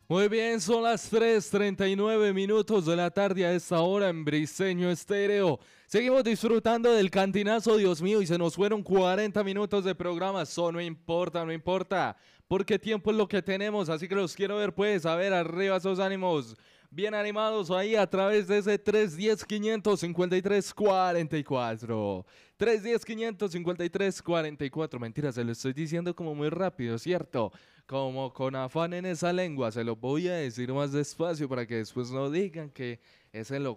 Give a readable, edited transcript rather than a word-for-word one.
Muy bien, son las 3:39 de la tarde a esta hora en Briseño Estéreo. Seguimos disfrutando del cantinazo, Dios mío, y se nos fueron 40 minutos de programa. Eso no importa, no importa, porque tiempo es lo que tenemos, así que los quiero ver pues, a ver, arriba esos ánimos, bien animados ahí a través de ese 310-553-44. 310-553-44. Mentira, se lo estoy diciendo como muy rápido, ¿cierto? Como con afán en esa lengua, se lo voy a decir más despacio para que después no digan que ese lo